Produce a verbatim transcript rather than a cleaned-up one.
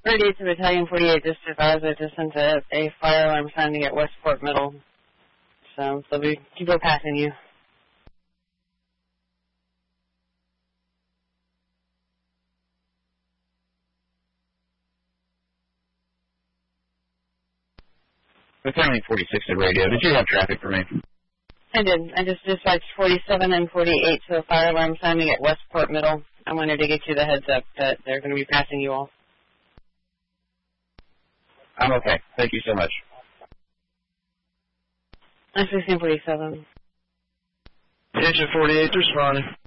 thirty-eight to Battalion forty-eight, just advised I just sent a, a fire alarm sounding at Westport Middle. So they'll be people passing you. Battalion forty-six at radio. Did you have traffic for me? I did. I just dispatched forty-seven and forty-eight to a fire alarm sounding at Westport Middle. I wanted to get you the heads up that they're going to be passing you all. I'm okay. Thank you so much. I'm sixteen forty-seven. Engine forty-eight, responding.